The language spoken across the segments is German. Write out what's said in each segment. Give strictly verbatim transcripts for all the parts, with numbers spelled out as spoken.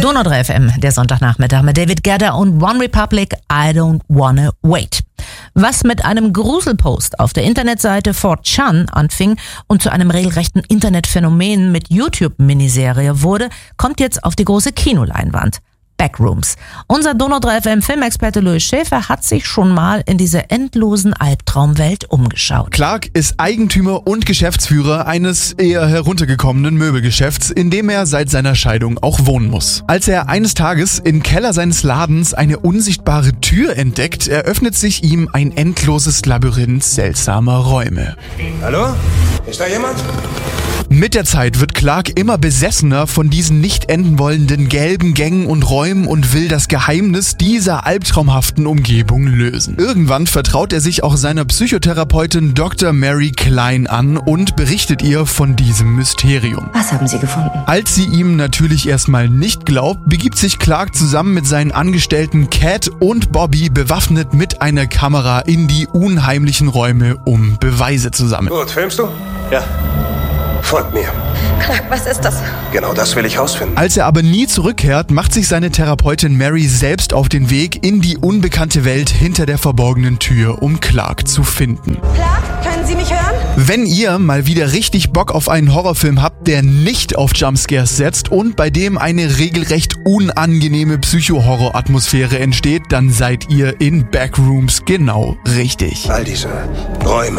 Donau drei F M, der Sonntagnachmittag mit David Guetta und One Republic, I Don't Wanna Wait. Was mit einem Gruselpost auf der Internetseite four chan anfing und zu einem regelrechten Internetphänomen mit YouTube-Miniserie wurde, kommt jetzt auf die große Kinoleinwand. Backrooms. Unser Donau drei F M Filmexperte Louis Schäfer hat sich schon mal in dieser endlosen Albtraumwelt umgeschaut. Clark ist Eigentümer und Geschäftsführer eines eher heruntergekommenen Möbelgeschäfts, in dem er seit seiner Scheidung auch wohnen muss. Als er eines Tages im Keller seines Ladens eine unsichtbare Tür entdeckt, eröffnet sich ihm ein endloses Labyrinth seltsamer Räume. Hallo? Ist da jemand? Mit der Zeit wird Clark immer besessener von diesen nicht enden wollenden gelben Gängen und Räumen und will das Geheimnis dieser albtraumhaften Umgebung lösen. Irgendwann vertraut er sich auch seiner Psychotherapeutin Doktor Mary Klein an und berichtet ihr von diesem Mysterium. Was haben Sie gefunden? Als sie ihm natürlich erstmal nicht glaubt, begibt sich Clark zusammen mit seinen Angestellten Cat und Bobby bewaffnet mit einer Kamera in die unheimlichen Räume, um Beweise zu sammeln. Gut, filmst du? Ja. Folgt mir. Clark, was ist das? Genau das will ich rausfinden. Als er aber nie zurückkehrt, macht sich seine Therapeutin Mary selbst auf den Weg in die unbekannte Welt hinter der verborgenen Tür, um Clark zu finden. Clark, können Sie mich hören? Wenn ihr mal wieder richtig Bock auf einen Horrorfilm habt, der nicht auf Jumpscares setzt und bei dem eine regelrecht unangenehme Psycho-Horror-Atmosphäre entsteht, dann seid ihr in Backrooms genau richtig. All diese Räume.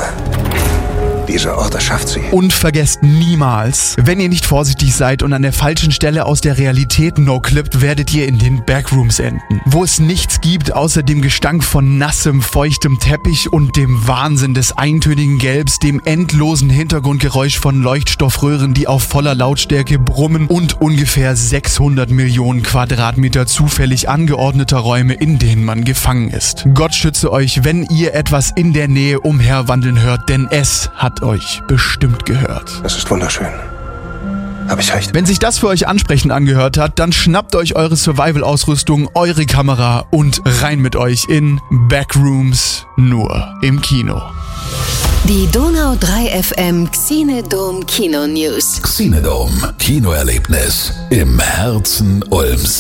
Dieser Ort erschafft sie. Und vergesst niemals, wenn ihr nicht vorsichtig seid und an der falschen Stelle aus der Realität no-clippt, werdet ihr in den Backrooms enden, wo es nichts gibt außer dem Gestank von nassem, feuchtem Teppich und dem Wahnsinn des eintönigen Gelbs, dem endlosen Hintergrundgeräusch von Leuchtstoffröhren, die auf voller Lautstärke brummen und ungefähr sechshundert Millionen Quadratmeter zufällig angeordneter Räume, in denen man gefangen ist. Gott schütze euch, wenn ihr etwas in der Nähe umherwandeln hört, denn es hat euch bestimmt gehört. Das ist wunderschön. Hab ich recht? Wenn sich das für euch ansprechend angehört hat, dann schnappt euch eure Survival-Ausrüstung, eure Kamera und rein mit euch in Backrooms, nur im Kino. Die Donau drei F M Xenodome Kino News. Xenodome Kinoerlebnis im Herzen Ulms.